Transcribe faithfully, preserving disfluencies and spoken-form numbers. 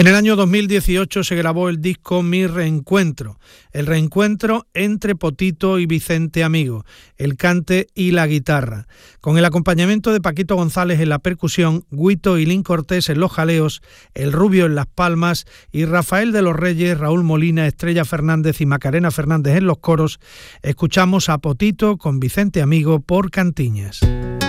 En el año dos mil dieciocho se grabó el disco Mi Reencuentro, el reencuentro entre Potito y Vicente Amigo, el cante y la guitarra, con el acompañamiento de Paquito González en la percusión, Guito y Lin Cortés en los jaleos, El Rubio en las palmas y Rafael de los Reyes, Raúl Molina, Estrella Fernández y Macarena Fernández en los coros. Escuchamos a Potito con Vicente Amigo por Cantiñas.